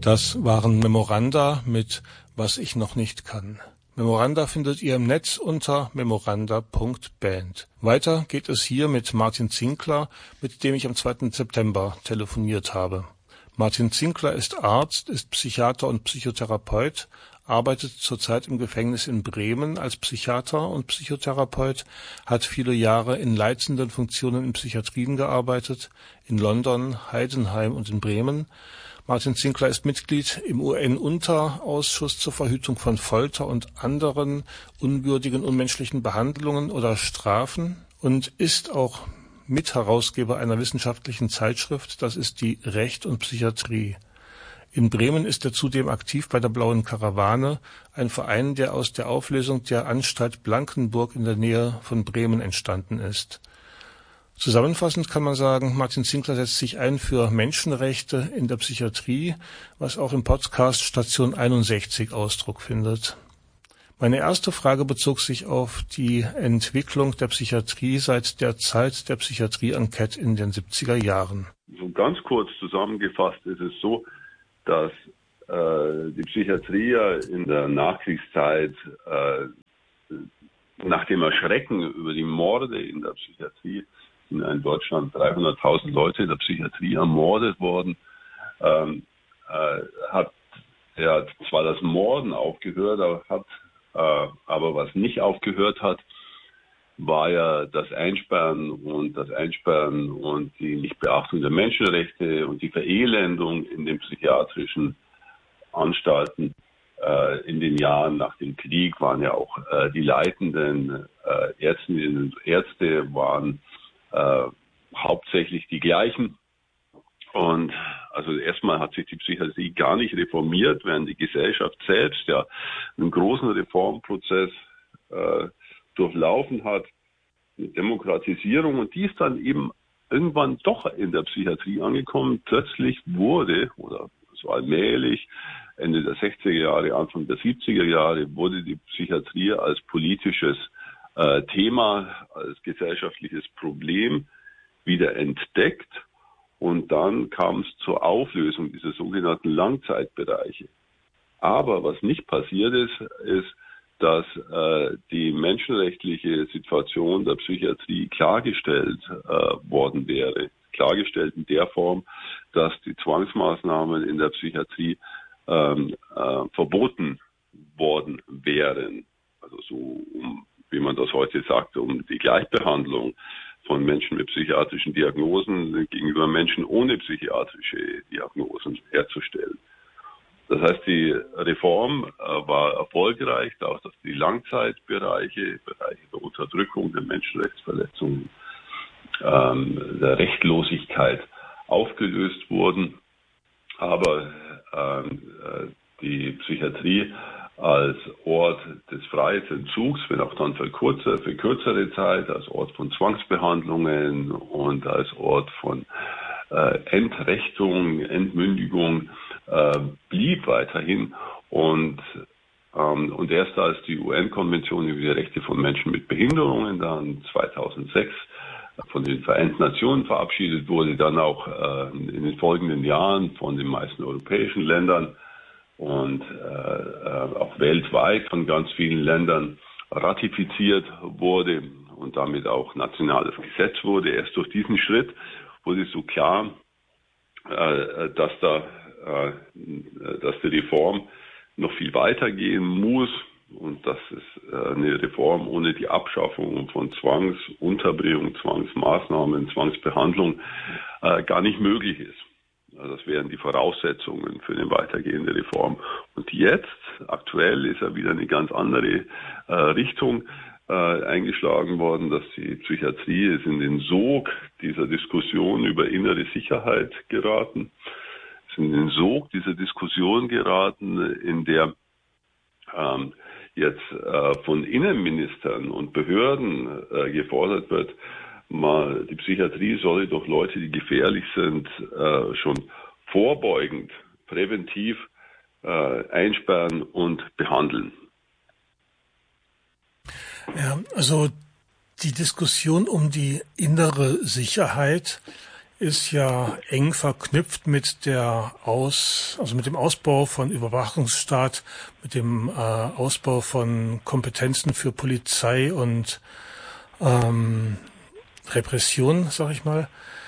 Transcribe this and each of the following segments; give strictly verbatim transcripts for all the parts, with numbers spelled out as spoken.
Das waren Memoranda mit Was ich noch nicht kann. Memoranda findet ihr im Netz unter memoranda punkt band. Weiter geht es hier mit Martin Zinkler, mit dem ich am zweiten September telefoniert habe. Martin Zinkler ist Arzt, ist Psychiater und Psychotherapeut, arbeitet zurzeit im Gefängnis in Bremen als Psychiater und Psychotherapeut, hat viele Jahre in leitenden Funktionen in Psychiatrien gearbeitet, in London, Heidenheim und in Bremen. Martin Zinkler ist Mitglied im U N-Unterausschuss zur Verhütung von Folter und anderen unwürdigen, unmenschlichen Behandlungen oder Strafen und ist auch Mitherausgeber einer wissenschaftlichen Zeitschrift, das ist die Recht und Psychiatrie. In Bremen ist er zudem aktiv bei der Blauen Karawane, ein Verein, der aus der Auflösung der Anstalt Blankenburg in der Nähe von Bremen entstanden ist. Zusammenfassend kann man sagen, Martin Zinkler setzt sich ein für Menschenrechte in der Psychiatrie, was auch im Podcast Station einundsechzig Ausdruck findet. Meine erste Frage bezog sich auf die Entwicklung der Psychiatrie seit der Zeit der Psychiatrie-Enquete in den siebziger Jahren. So ganz kurz zusammengefasst ist es so, dass äh, die Psychiatrie ja in der Nachkriegszeit äh, nach dem Erschrecken über die Morde in der Psychiatrie, sind in Deutschland dreihunderttausend Leute in der Psychiatrie ermordet worden, ähm, äh, hat ja zwar das Morden aufgehört, aber, hat, äh, aber was nicht aufgehört hat, war ja das Einsperren und das Einsperren und die Nichtbeachtung der Menschenrechte und die Verelendung in den psychiatrischen Anstalten. Äh, in den Jahren nach dem Krieg waren ja auch äh, die leitenden äh, Ärztinnen und Ärzte waren äh, hauptsächlich die gleichen. Und also erstmal hat sich die Psychiatrie gar nicht reformiert, während die Gesellschaft selbst ja einen großen Reformprozess äh, durchlaufen hat, eine Demokratisierung, und die ist dann eben irgendwann doch in der Psychiatrie angekommen. Plötzlich wurde, oder so allmählich, Ende der sechziger Jahre, Anfang der siebziger Jahre, wurde die Psychiatrie als politisches äh, Thema, als gesellschaftliches Problem wieder entdeckt, und dann kam es zur Auflösung dieser sogenannten Langzeitbereiche. Aber was nicht passiert ist, ist, dass äh, die menschenrechtliche Situation der Psychiatrie klargestellt äh, worden wäre. Klargestellt in der Form, dass die Zwangsmaßnahmen in der Psychiatrie ähm, äh, verboten worden wären. Also so, um, wie man das heute sagt, um die Gleichbehandlung von Menschen mit psychiatrischen Diagnosen gegenüber Menschen ohne psychiatrische Diagnosen herzustellen. Das heißt, die Reform äh, war erfolgreich, auch dass die Langzeitbereiche, Bereiche der Unterdrückung, der Menschenrechtsverletzungen, ähm, der Rechtlosigkeit aufgelöst wurden. Aber ähm, äh, die Psychiatrie als Ort des Freiheitsentzugs, wenn auch dann für, kurze, für kürzere Zeit, als Ort von Zwangsbehandlungen und als Ort von äh, Entrechtung, Entmündigung, äh, blieb weiterhin. Und, ähm, und erst als die U N-Konvention über die Rechte von Menschen mit Behinderungen dann zweitausendsechs von den Vereinten Nationen verabschiedet wurde, dann auch äh, in den folgenden Jahren von den meisten europäischen Ländern und äh, auch weltweit von ganz vielen Ländern ratifiziert wurde und damit auch nationales Gesetz wurde. Erst durch diesen Schritt wurde so klar, äh, dass da, äh, dass die Reform noch viel weiter gehen muss und dass es äh, eine Reform ohne die Abschaffung von Zwangsunterbringung, Zwangsmaßnahmen, Zwangsbehandlung äh, gar nicht möglich ist. Das wären die Voraussetzungen für eine weitergehende Reform. Und jetzt, aktuell, ist ja wieder eine ganz andere äh, Richtung äh, eingeschlagen worden, dass die Psychiatrie ist in den Sog dieser Diskussion über innere Sicherheit geraten, ist in den Sog dieser Diskussion geraten, in der ähm, jetzt äh, von Innenministern und Behörden äh, gefordert wird, mal, die Psychiatrie solle doch Leute, die gefährlich sind, äh, schon vorbeugend, präventiv äh, einsperren und behandeln. Ja, also die Diskussion um die innere Sicherheit ist ja eng verknüpft mit der Aus, also mit dem Ausbau von Überwachungsstaat, mit dem äh, Ausbau von Kompetenzen für Polizei und ähm, Repression, sag ich mal.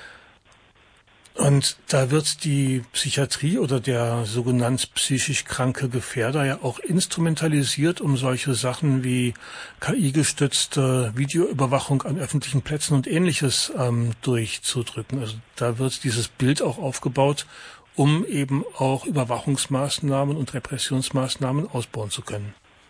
Und da wird die Psychiatrie oder der sogenannt psychisch kranke Gefährder ja auch instrumentalisiert, um solche Sachen wie K I-gestützte Videoüberwachung an öffentlichen Plätzen und Ähnliches ähm, durchzudrücken. Also da wird dieses Bild auch aufgebaut, um eben auch Überwachungsmaßnahmen und Repressionsmaßnahmen ausbauen zu können.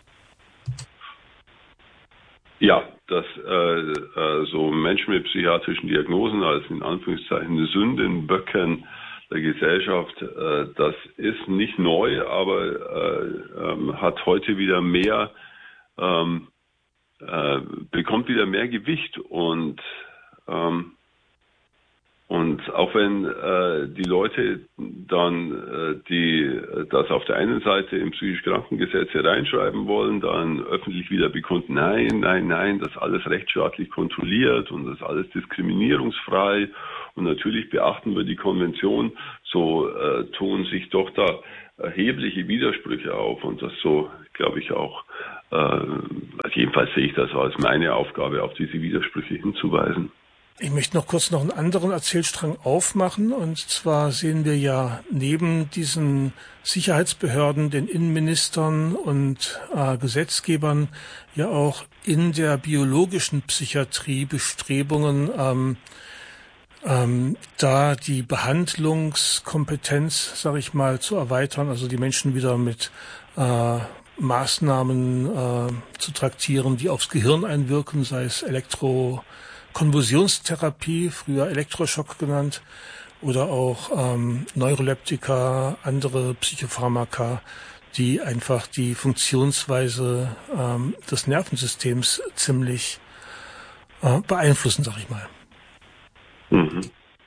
Ja, dass äh, äh, so Menschen mit psychiatrischen Diagnosen als in Anführungszeichen Sündenböcken der Gesellschaft, äh, das ist nicht neu, aber äh, ähm, hat heute wieder mehr, ähm, äh, bekommt wieder mehr Gewicht und ähm, Und auch wenn äh, die Leute dann äh, die das auf der einen Seite im psychisch Krankengesetz reinschreiben wollen, dann öffentlich wieder bekunden, nein, nein, nein, das ist alles rechtsstaatlich kontrolliert und das ist alles diskriminierungsfrei und natürlich beachten wir die Konvention, so äh, tun sich doch da erhebliche Widersprüche auf und das so, glaube ich, auch, äh, also jedenfalls sehe ich das als meine Aufgabe, auf diese Widersprüche hinzuweisen. Ich möchte noch kurz noch einen anderen Erzählstrang aufmachen. Und zwar sehen wir ja neben diesen Sicherheitsbehörden, den Innenministern und äh, Gesetzgebern ja auch in der biologischen Psychiatrie Bestrebungen, ähm, ähm, da die Behandlungskompetenz, sage ich mal, zu erweitern, also die Menschen wieder mit äh, Maßnahmen äh, zu traktieren, die aufs Gehirn einwirken, sei es Elektro Konvulsionstherapie, früher Elektroschock genannt, oder auch ähm, Neuroleptika, andere Psychopharmaka, die einfach die Funktionsweise ähm, des Nervensystems ziemlich äh, beeinflussen, sag ich mal. Mhm.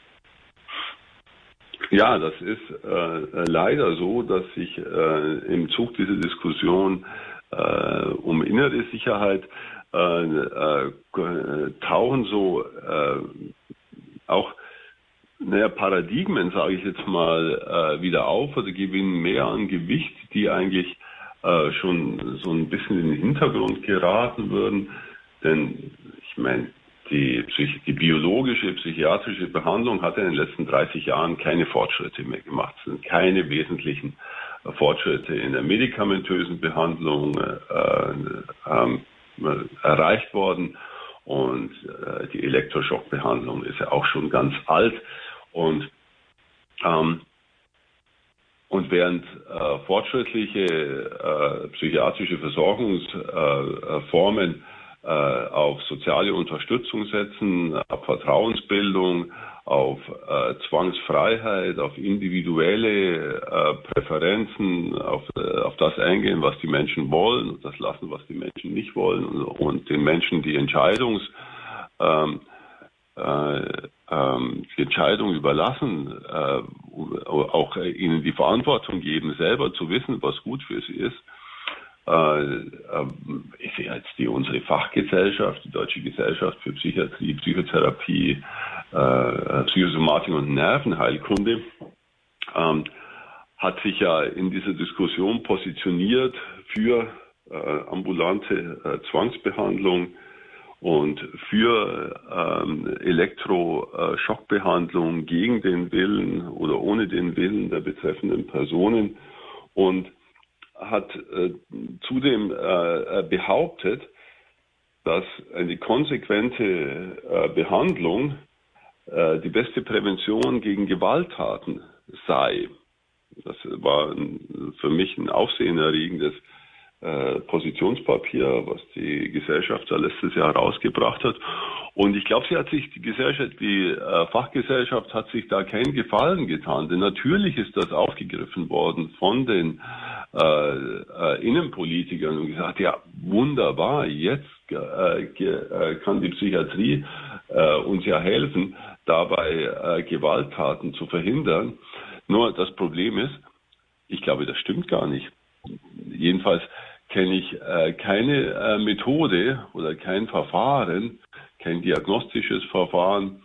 Ja, das ist äh, leider so, dass sich äh, im Zug dieser Diskussion äh, um innere Sicherheit Äh, äh, tauchen so äh, auch naja, Paradigmen, sage ich jetzt mal, äh, wieder auf oder gewinnen mehr an Gewicht, die eigentlich äh, schon so ein bisschen in den Hintergrund geraten würden. Denn ich meine, die, Psych die biologische, psychiatrische Behandlung hat in den letzten dreißig Jahren keine Fortschritte mehr gemacht. Es sind keine wesentlichen äh, Fortschritte in der medikamentösen Behandlung äh, äh, erreicht worden und äh, die Elektroschockbehandlung ist ja auch schon ganz alt und ähm, und während äh, fortschrittliche äh, psychiatrische Versorgungsformen äh, äh, auf soziale Unterstützung setzen, auf Vertrauensbildung, auf äh, Zwangsfreiheit, auf individuelle äh, Präferenzen, auf, äh, auf das eingehen, was die Menschen wollen und das lassen, was die Menschen nicht wollen und, und den Menschen die Entscheidungs, ähm, äh, ähm, die Entscheidung überlassen, äh, auch äh, ihnen die Verantwortung geben, selber zu wissen, was gut für sie ist. Ich sehe jetzt die unsere Fachgesellschaft, die Deutsche Gesellschaft für Psychiatrie, Psychotherapie, äh, Psychosomatik und Nervenheilkunde, ähm, hat sich ja in dieser Diskussion positioniert für äh, ambulante äh, Zwangsbehandlung und für ähm, Elektroschockbehandlung gegen den Willen oder ohne den Willen der betreffenden Personen und hat äh, zudem äh, behauptet, dass eine konsequente äh, Behandlung äh, die beste Prävention gegen Gewalttaten sei. Das war ein, für mich ein aufsehenerregendes äh, Positionspapier, was die Gesellschaft da letztes Jahr rausgebracht hat. Und ich glaube, sie hat sich, die Gesellschaft, die äh, Fachgesellschaft hat sich da keinen Gefallen getan. Denn natürlich ist das aufgegriffen worden von den äh, äh, Innenpolitikern und gesagt, ja, wunderbar, jetzt äh, äh, kann die Psychiatrie äh, uns ja helfen, dabei äh, Gewalttaten zu verhindern. Nur das Problem ist, ich glaube, das stimmt gar nicht. Jedenfalls kenne ich äh, keine äh, Methode oder kein Verfahren, kein diagnostisches Verfahren,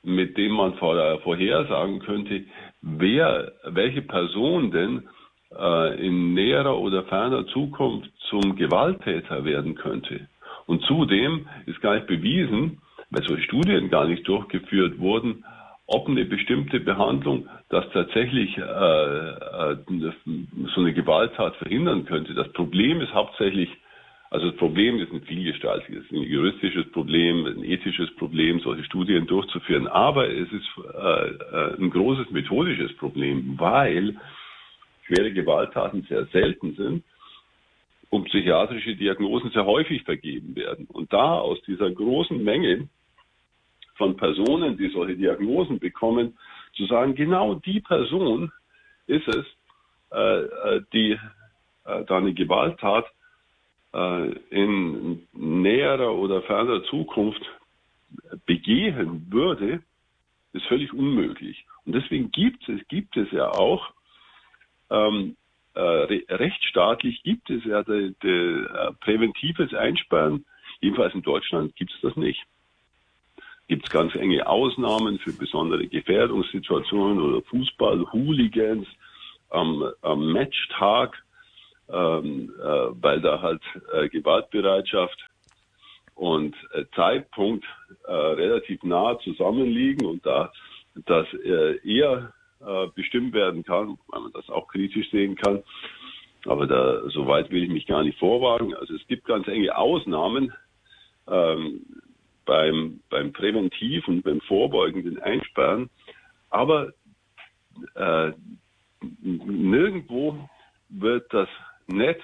mit dem man vorhersagen könnte, wer, welche Person denn äh, in näherer oder ferner Zukunft zum Gewalttäter werden könnte. Und zudem ist gar nicht bewiesen, weil solche Studien gar nicht durchgeführt wurden, ob eine bestimmte Behandlung das tatsächlich äh, äh, so eine Gewalttat verhindern könnte. Das Problem ist hauptsächlich, also das Problem ist ein vielgestaltiges, ein juristisches Problem, ein ethisches Problem, solche Studien durchzuführen. Aber es ist äh, ein großes methodisches Problem, weil schwere Gewalttaten sehr selten sind und psychiatrische Diagnosen sehr häufig vergeben werden. Und da aus dieser großen Menge von Personen, die solche Diagnosen bekommen, zu sagen, genau die Person ist es, äh, die äh, da eine Gewalttat äh, in näherer oder ferner Zukunft begehen würde, ist völlig unmöglich. Und deswegen gibt es, gibt es ja auch, ähm, äh, rechtsstaatlich gibt es ja de, de, äh, präventives Einsperren, jedenfalls in Deutschland gibt es das nicht. Gibt es ganz enge Ausnahmen für besondere Gefährdungssituationen oder Fußball-Hooligans am, am Matchtag, ähm, äh, weil da halt äh, Gewaltbereitschaft und äh, Zeitpunkt äh, relativ nah zusammenliegen und da das äh, eher äh, bestimmt werden kann, weil man das auch kritisch sehen kann. Aber da so weit will ich mich gar nicht vorwagen. Also es gibt ganz enge Ausnahmen. Ähm, beim, beim präventiven, beim vorbeugenden Einsperren. Aber äh, nirgendwo wird das Netz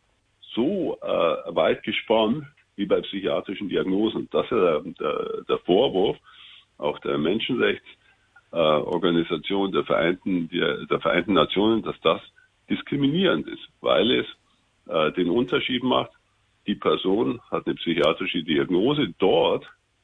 so äh, weit gespannt wie bei psychiatrischen Diagnosen. Das ist der, der, der Vorwurf auch der Menschenrechtsorganisation äh, der, Vereinten, der, der Vereinten Nationen, dass das diskriminierend ist, weil es äh, den Unterschied macht, die Person hat eine psychiatrische Diagnose. Dort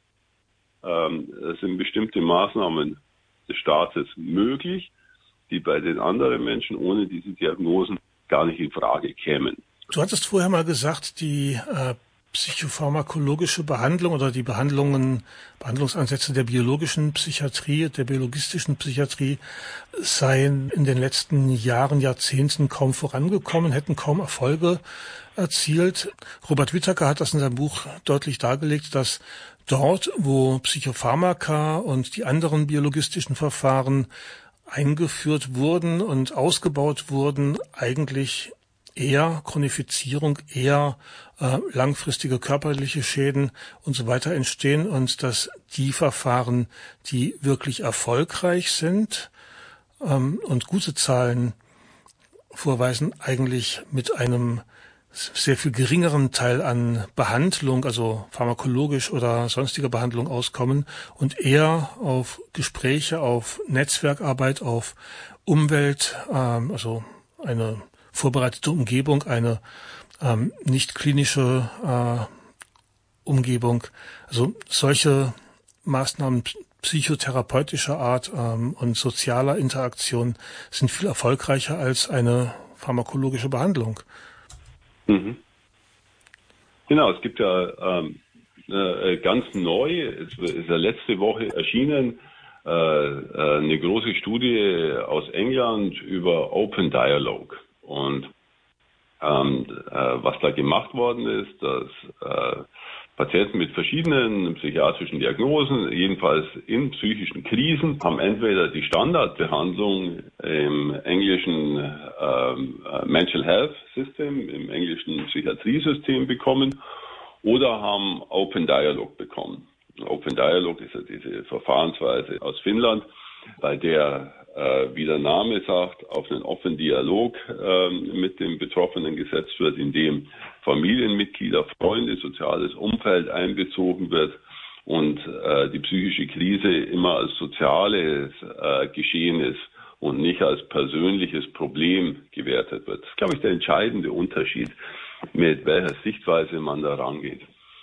ähm, sind bestimmte Maßnahmen des Staates möglich, die bei den anderen Menschen ohne diese Diagnosen gar nicht in Frage kämen. Du hattest vorher mal gesagt, die äh, psychopharmakologische Behandlung oder die Behandlungen, Behandlungsansätze der biologischen Psychiatrie, der biologistischen Psychiatrie seien in den letzten Jahren, Jahrzehnten kaum vorangekommen, hätten kaum Erfolge erzielt. Robert Whittaker hat das in seinem Buch deutlich dargelegt, dass dort, wo Psychopharmaka und die anderen biologistischen Verfahren eingeführt wurden und ausgebaut wurden, eigentlich eher Chronifizierung, eher äh, langfristige körperliche Schäden und so weiter entstehen und dass die Verfahren, die wirklich erfolgreich sind ähm, und gute Zahlen vorweisen, eigentlich mit einem sehr viel geringeren Teil an Behandlung, also pharmakologisch oder sonstiger Behandlung auskommen und eher auf Gespräche, auf Netzwerkarbeit, auf Umwelt, ähm, also eine vorbereitete Umgebung, eine ähm, nicht klinische äh, Umgebung. Also solche Maßnahmen psychotherapeutischer Art ähm, und sozialer Interaktion sind viel erfolgreicher als eine pharmakologische Behandlung. Mhm. Genau, es gibt ja ähm, äh, ganz neu, es ist ja letzte Woche erschienen, äh, äh, eine große Studie aus England über Open Dialogue. Und ähm, äh, was da gemacht worden ist, dass äh, Patienten mit verschiedenen psychiatrischen Diagnosen, jedenfalls in psychischen Krisen, haben entweder die Standardbehandlung im englischen ähm, Mental Health System, im englischen Psychiatriesystem bekommen oder haben Open Dialogue bekommen. Open Dialogue ist ja diese Verfahrensweise aus Finnland, bei der, äh, wie der Name sagt, auf einen offenen Dialog äh, mit dem Betroffenen gesetzt wird, in dem Familienmitglieder, Freunde, soziales Umfeld einbezogen wird und äh, die psychische Krise immer als soziales äh, Geschehen ist und nicht als persönliches Problem gewertet wird. Das ist, glaube ich, der entscheidende Unterschied, mit welcher Sichtweise man da rangeht.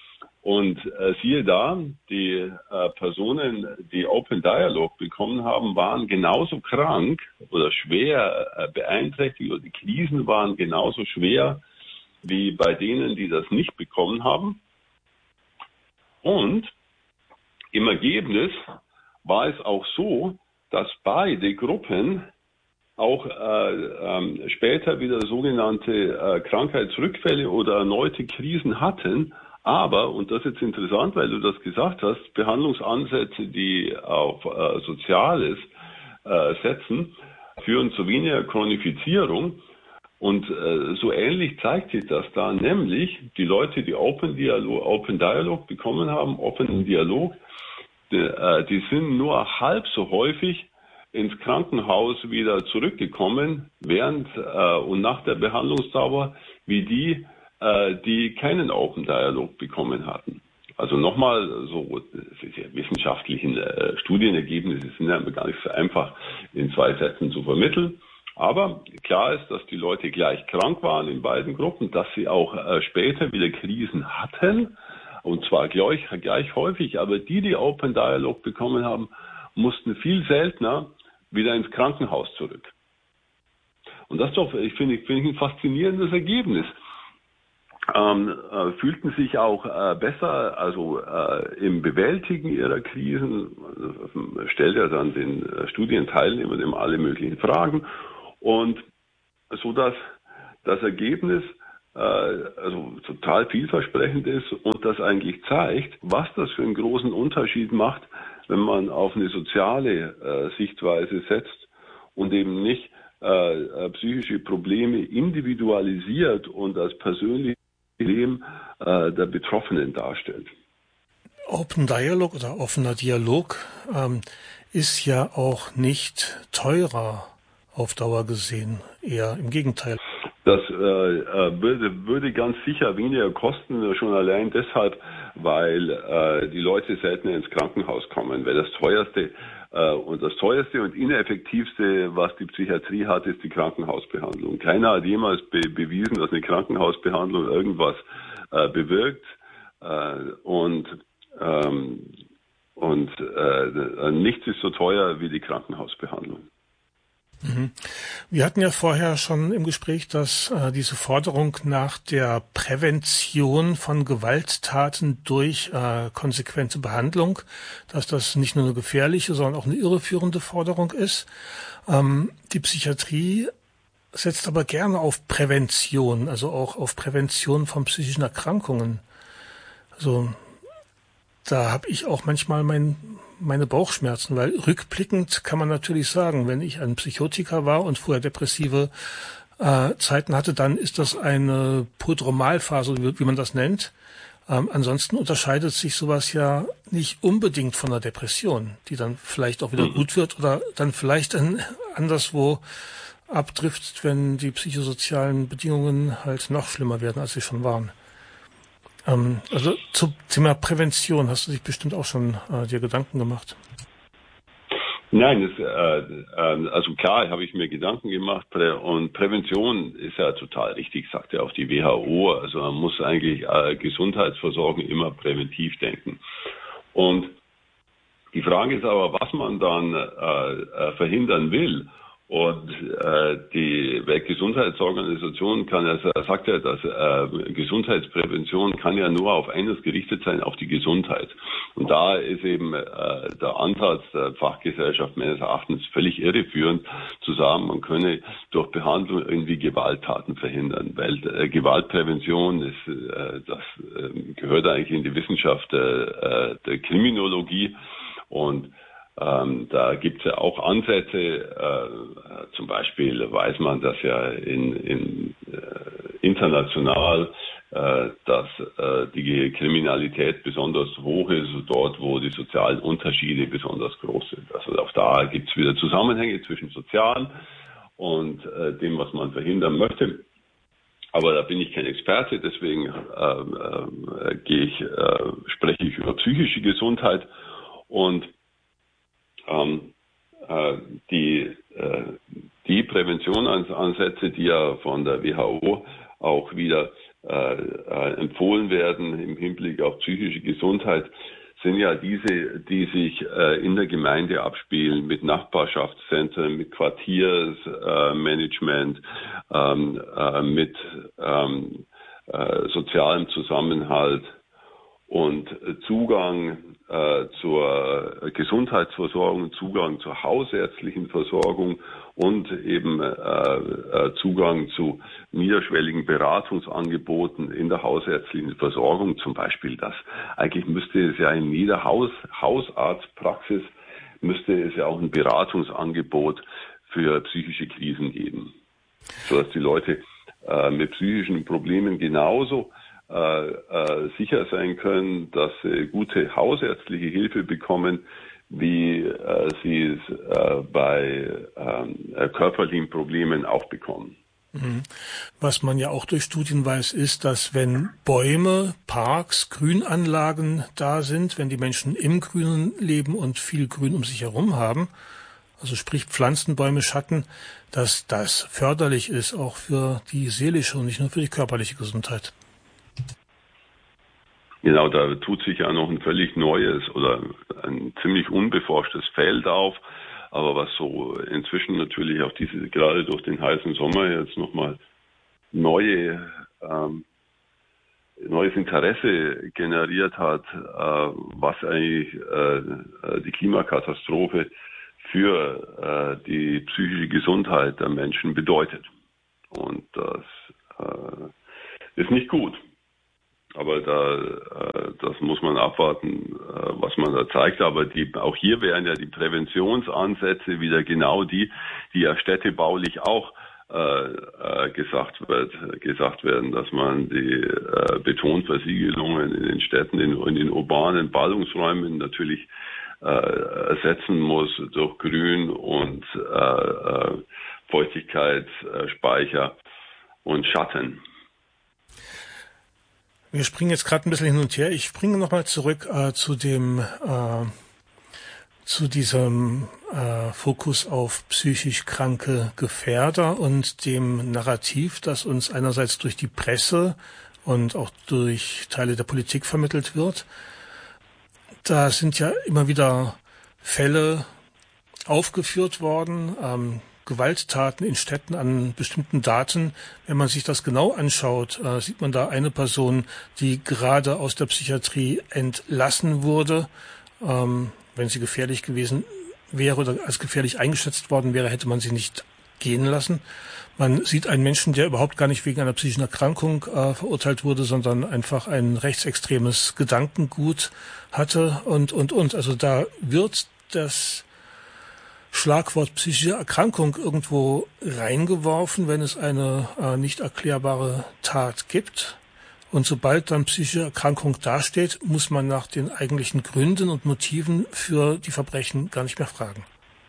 Und äh, siehe da, die äh, Personen, die Open Dialogue bekommen haben, waren genauso krank oder schwer äh, beeinträchtigt, oder die Krisen waren genauso schwer wie bei denen, die das nicht bekommen haben. Und im Ergebnis war es auch so, dass beide Gruppen auch äh, ähm, später wieder sogenannte äh, Krankheitsrückfälle oder erneute Krisen hatten. Aber, und das ist jetzt interessant, weil du das gesagt hast, Behandlungsansätze, die auf äh, Soziales äh, setzen, führen zu weniger Chronifizierung. Und äh, so ähnlich zeigt sich das da, nämlich die Leute, die Open Dialog, Open Dialog bekommen haben, offenen Dialog, die, äh, die sind nur halb so häufig ins Krankenhaus wieder zurückgekommen, während äh, und nach der Behandlungsdauer, wie die, äh, die keinen Open Dialog bekommen hatten. Also nochmal, so ja wissenschaftlichen äh, Studienergebnisse sind ja gar nicht so einfach in zwei Sätzen zu vermitteln. Aber klar ist, dass die Leute gleich krank waren in beiden Gruppen, dass sie auch äh, später wieder Krisen hatten, und zwar gleich, gleich häufig. Aber die, die Open Dialog bekommen haben, mussten viel seltener wieder ins Krankenhaus zurück. Und das ist doch, ich finde, ich finde ein faszinierendes Ergebnis. Ähm, äh, fühlten sich auch äh, besser, also äh, im Bewältigen ihrer Krisen, äh, stellt er dann den äh, Studienteilnehmern immer alle möglichen Fragen, und so dass das Ergebnis äh, also total vielversprechend ist und das eigentlich zeigt, was das für einen großen Unterschied macht, wenn man auf eine soziale äh, Sichtweise setzt und eben nicht äh, psychische Probleme individualisiert und als persönliches Problem äh, der Betroffenen darstellt. Open Dialog oder offener Dialog ähm, ist ja auch nicht teurer auf Dauer gesehen, eher im Gegenteil. Das äh, würde, würde ganz sicher weniger kosten, schon allein deshalb, weil äh, die Leute seltener ins Krankenhaus kommen, weil das teuerste äh, und das teuerste und ineffektivste, was die Psychiatrie hat, ist die Krankenhausbehandlung. Keiner hat jemals be- bewiesen, dass eine Krankenhausbehandlung irgendwas äh, bewirkt, äh, und ähm, und äh, nichts ist so teuer wie die Krankenhausbehandlung. Wir hatten ja vorher schon im Gespräch, dass äh, diese Forderung nach der Prävention von Gewalttaten durch äh, konsequente Behandlung, dass das nicht nur eine gefährliche, sondern auch eine irreführende Forderung ist. Ähm, die Psychiatrie setzt aber gerne auf Prävention, also auch auf Prävention von psychischen Erkrankungen. Also da habe ich auch manchmal mein, meine Bauchschmerzen, weil rückblickend kann man natürlich sagen, wenn ich ein Psychotiker war und vorher depressive äh, Zeiten hatte, dann ist das eine Prodromalphase, wie, wie man das nennt. Ähm, ansonsten unterscheidet sich sowas ja nicht unbedingt von einer Depression, die dann vielleicht auch wieder mhm. gut wird oder dann vielleicht ein, anderswo abdriftet, wenn die psychosozialen Bedingungen halt noch schlimmer werden, als sie schon waren. Ähm, also zum Thema Prävention hast du dich bestimmt auch schon äh, dir Gedanken gemacht. Nein, das, äh, also klar habe ich mir Gedanken gemacht, und Prävention ist ja total richtig, sagt ja auch die W H O. Also man muss eigentlich äh, Gesundheitsversorgung immer präventiv denken. Und die Frage ist aber, was man dann äh, verhindern will. Und äh, die Weltgesundheitsorganisation kann ja, sagt ja, dass äh, Gesundheitsprävention kann ja nur auf eines gerichtet sein, auf die Gesundheit. Und da ist eben äh, der Ansatz der Fachgesellschaft meines Erachtens völlig irreführend, zu sagen, man könne durch Behandlung irgendwie Gewalttaten verhindern, weil äh, Gewaltprävention ist, äh, das äh, gehört eigentlich in die Wissenschaft äh, der Kriminologie. Und Ähm, da gibt es ja auch Ansätze, äh, zum Beispiel weiß man, dass ja in, in, äh, international, äh, dass äh, die Kriminalität besonders hoch ist, dort wo die sozialen Unterschiede besonders groß sind. Also auch da gibt es wieder Zusammenhänge zwischen Sozialen und äh, dem, was man verhindern möchte. Aber da bin ich kein Experte, deswegen äh, äh, gehe ich, äh, spreche ich über psychische Gesundheit. Und Ähm, äh, die, äh, die Präventionsansätze, die ja von der W H O auch wieder äh, äh, empfohlen werden im Hinblick auf psychische Gesundheit, sind ja diese, die sich äh, in der Gemeinde abspielen, mit Nachbarschaftszentren, mit Quartiersmanagement, äh, ähm, äh, mit ähm, äh, sozialem Zusammenhalt und Zugang äh, zur Gesundheitsversorgung, Zugang zur hausärztlichen Versorgung und eben äh, Zugang zu niederschwelligen Beratungsangeboten in der hausärztlichen Versorgung. Zum Beispiel das. Eigentlich müsste es ja in jeder Haus, Hausarztpraxis müsste es ja auch ein Beratungsangebot für psychische Krisen geben, sodass die Leute äh, mit psychischen Problemen genauso äh, äh, sicher sein können, dass sie gute hausärztliche Hilfe bekommen, wie äh, sie es äh, bei äh, körperlichen Problemen auch bekommen. Was man ja auch durch Studien weiß, ist, dass wenn Bäume, Parks, Grünanlagen da sind, wenn die Menschen im Grünen leben und viel Grün um sich herum haben, also sprich Pflanzen, Bäume, Schatten, dass das förderlich ist, auch für die seelische und nicht nur für die körperliche Gesundheit. Genau, da tut sich ja noch ein völlig neues oder ein ziemlich unbeforschtes Feld auf. Aber was so inzwischen natürlich auch diese, gerade durch den heißen Sommer jetzt nochmal neue, ähm, neues Interesse generiert hat, äh, was eigentlich äh, die Klimakatastrophe für äh, die psychische Gesundheit der Menschen bedeutet. Und das äh, ist nicht gut. Aber da, äh, das muss man abwarten, äh, was man da zeigt. Aber die, auch hier wären ja die Präventionsansätze wieder genau die, die ja städtebaulich auch äh, äh, gesagt wird, gesagt werden, dass man die äh, Betonversiegelungen in den Städten, in, in den urbanen Ballungsräumen natürlich äh, ersetzen muss durch Grün und äh, äh, Feuchtigkeitsspeicher und Schatten. Wir springen jetzt gerade ein bisschen hin und her. Ich springe nochmal zurück äh, zu dem, äh, zu diesem äh, Fokus auf psychisch kranke Gefährder und dem Narrativ, das uns einerseits durch die Presse und auch durch Teile der Politik vermittelt wird. Da sind ja immer wieder Fälle aufgeführt worden, ähm, Gewalttaten in Städten an bestimmten Daten. Wenn man sich das genau anschaut, äh, sieht man da eine Person, die gerade aus der Psychiatrie entlassen wurde. Ähm, wenn sie gefährlich gewesen wäre oder als gefährlich eingeschätzt worden wäre, hätte man sie nicht gehen lassen. Man sieht einen Menschen, der überhaupt gar nicht wegen einer psychischen Erkrankung äh, verurteilt wurde, sondern einfach ein rechtsextremes Gedankengut hatte und, und, und. Also da wird das Schlagwort psychische Erkrankung irgendwo reingeworfen, wenn es eine äh, nicht erklärbare Tat gibt. Und sobald dann psychische Erkrankung dasteht, muss man nach den eigentlichen Gründen und Motiven für die Verbrechen gar nicht mehr fragen.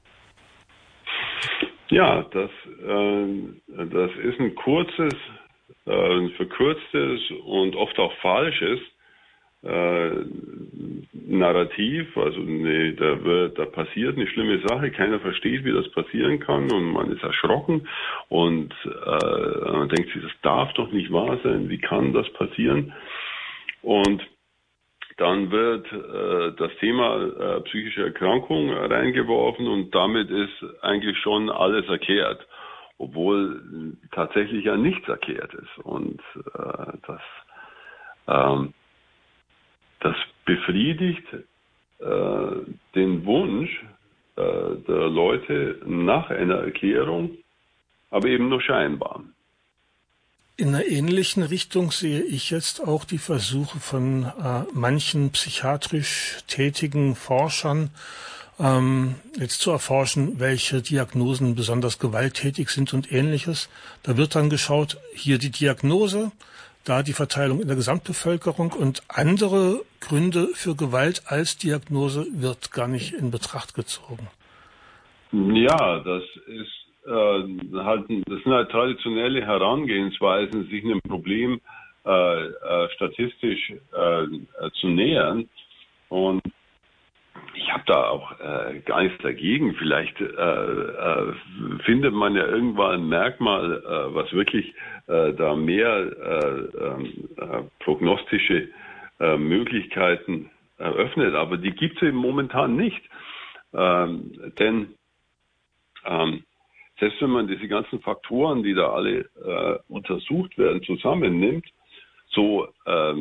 Ja, das, äh, das ist ein kurzes, äh, ein verkürztes und oft auch falsches äh, Narrativ. Also nee, da wird, da passiert eine schlimme Sache, keiner versteht, wie das passieren kann und man ist erschrocken und äh, man denkt sich, das darf doch nicht wahr sein, wie kann das passieren? Und dann wird äh, das Thema äh, psychische Erkrankung reingeworfen und damit ist eigentlich schon alles erklärt, obwohl tatsächlich ja nichts erklärt ist. Und äh, das, ähm, das befriedigt äh, den Wunsch äh, der Leute nach einer Erklärung, aber eben nur scheinbar. In einer ähnlichen Richtung sehe ich jetzt auch die Versuche von äh, manchen psychiatrisch tätigen Forschern, ähm, jetzt zu erforschen, welche Diagnosen besonders gewalttätig sind und Ähnliches. Da wird dann geschaut, hier die Diagnose, da die Verteilung in der Gesamtbevölkerung und andere Gründe für Gewalt als Diagnose wird gar nicht in Betracht gezogen. Ja, das ist Äh, halt, das sind halt traditionelle Herangehensweisen, sich einem Problem äh, äh, statistisch äh, zu nähern. Und ich habe da auch äh, gar nichts dagegen. Vielleicht äh, äh, findet man ja irgendwann ein Merkmal, äh, was wirklich äh, da mehr äh, äh, prognostische äh, Möglichkeiten eröffnet. Aber die gibt es eben momentan nicht. Ähm, denn ähm, selbst wenn man diese ganzen Faktoren, die da alle äh, untersucht werden, zusammennimmt, so ähm,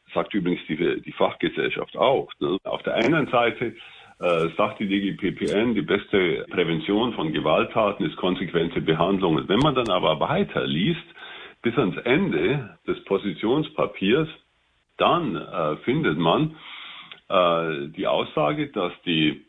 sagt übrigens die, die Fachgesellschaft auch. Ne? Auf der einen Seite äh, sagt die D G P P N, die beste Prävention von Gewalttaten ist konsequente Behandlung. Wenn man dann aber weiter liest, bis ans Ende des Positionspapiers, dann äh, findet man äh, die Aussage, dass die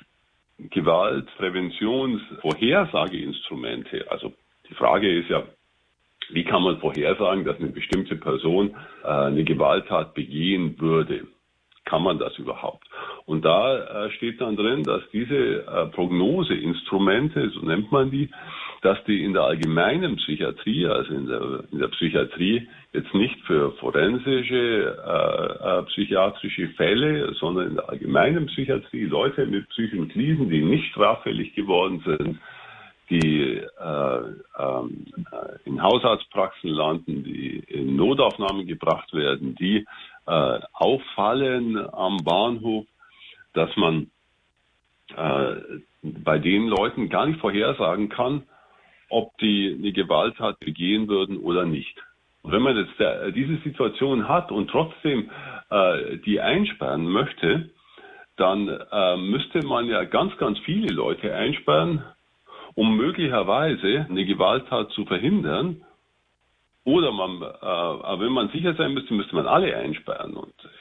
Gewaltpräventionsvorhersageinstrumente, also die Frage ist ja, wie kann man vorhersagen, dass eine bestimmte Person äh, eine Gewalttat begehen würde? Kann man das überhaupt? Und da äh, steht dann drin, dass diese äh, Prognoseinstrumente, so nennt man die, dass die in der allgemeinen Psychiatrie, also in der, in der Psychiatrie, jetzt nicht für forensische, äh, äh, psychiatrische Fälle, sondern in der allgemeinen Psychiatrie, Leute mit psychischen Krisen, die nicht straffällig geworden sind, die äh, äh, in Hausarztpraxen landen, die in Notaufnahmen gebracht werden, die äh, auffallen am Bahnhof, dass man äh, bei den Leuten gar nicht vorhersagen kann, ob die eine Gewalttat begehen würden oder nicht. Und wenn man jetzt der, diese Situation hat und trotzdem äh, die einsperren möchte, dann äh, müsste man ja ganz, ganz viele Leute einsperren, um möglicherweise eine Gewalttat zu verhindern. Oder man, äh, wenn man sicher sein müsste, müsste man alle einsperren. Und